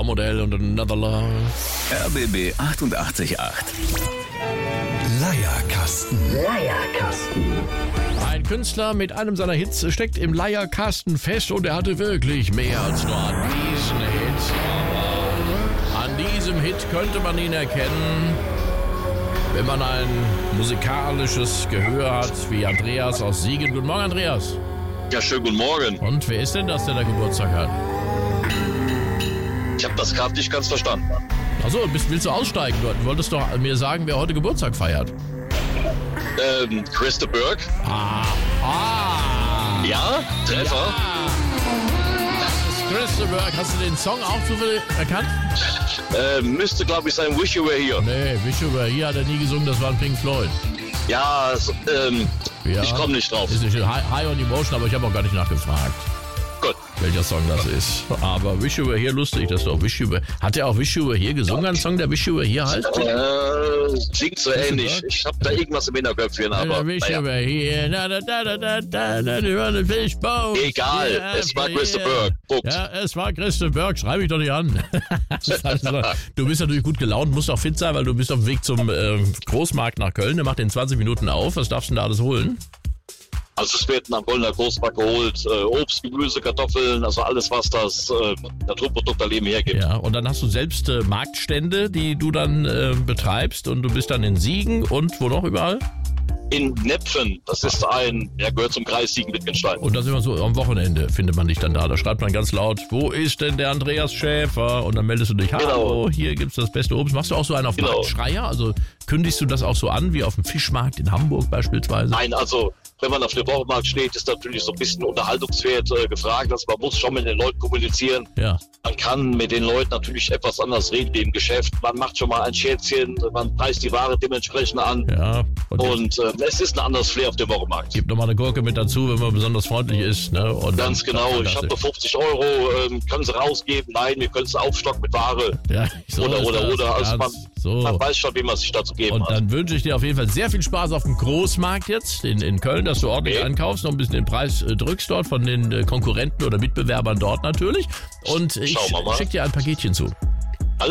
V-Modell und Another Love. RBB 88.8. Leierkasten. Ein Künstler mit einem seiner Hits steckt im Leierkasten fest und er hatte wirklich mehr als nur an diesen Hit. Aber an diesem Hit könnte man ihn erkennen, wenn man ein musikalisches Gehör hat, wie Andreas aus Siegen. Guten Morgen, Andreas. Ja, schönen guten Morgen. Und wer ist denn das, der da Geburtstag hat? Ich habe das gerade nicht ganz verstanden. Achso, willst du aussteigen? Du wolltest doch mir sagen, wer heute Geburtstag feiert. Christa Burke. Ja, Treffer. Ja. Das ist Christa Burke. Hast du den Song auch zufällig erkannt? Müsste, glaube ich, sein Wish You Were Here. Nee, Wish You Were Here hat er nie gesungen, das war ein Pink Floyd. Ja, Ja. ich komme nicht drauf. Ist nicht High on Emotion, aber ich habe auch gar nicht nachgefragt, Gut. welcher Song das ist. Aber Wish You Were Here, lustig, das ist doch Wish You Were. Hat er auch Wish You Were Here gesungen, ein Song, der Wish You Were Here heißt? Klingt so ähnlich. Ich habe da irgendwas im Hinterköpfchen, aber Wish You naja. Were Here, Fishboat. Egal, es war Christa Burke. Punkt. Ja, es war Christa Burke, schreibe ich doch nicht an. Du bist natürlich gut gelaunt, musst auch fit sein, weil du bist auf dem Weg zum Großmarkt nach Köln. Der macht in 20 Minuten auf. Was darfst du denn da alles holen? Also es wird nach Kölner Großmarkt geholt. Obst, Gemüse, Kartoffeln, also alles, was das Naturprodukterleben hergibt. Ja, und dann hast du selbst Marktstände, die du dann betreibst und du bist dann in Siegen und wo noch überall? In Nepfen, das ist gehört zum Kreis Siegen-Wittgenstein. Und das immer so am Wochenende findet man dich dann da. Da schreibt man ganz laut, wo ist denn der Andreas Schäfer? Und dann meldest du dich, hallo, hier gibt's das beste Obst. Machst du auch so einen auf Marktschreier? Also kündigst du das auch so an, wie auf dem Fischmarkt in Hamburg beispielsweise? Nein, also wenn man auf dem Wochenmarkt steht, ist natürlich so ein bisschen Unterhaltungswert gefragt. Also man muss schon mit den Leuten kommunizieren. Ja. Man kann mit den Leuten natürlich etwas anders reden wie im Geschäft. Man macht schon mal ein Scherzchen, man preist die Ware dementsprechend an. Ja. Und es ist ein anderes Flair auf dem Wochenmarkt. Gibt nochmal eine Gurke mit dazu, wenn man besonders freundlich ist. Ne? Und Ganz genau. Ich habe nur 50 Euro, können Sie rausgeben? Nein, wir können es aufstocken mit Ware. Ja, so Oder. Also man so. weiß schon, wie man sich dazu geben Und hat. dann wünsche ich dir auf jeden Fall sehr viel Spaß auf dem Großmarkt jetzt in Köln, dass du ordentlich einkaufst, noch ein bisschen den Preis drückst dort von den Konkurrenten oder Mitbewerbern dort natürlich. Und ich schicke dir ein Paketchen zu.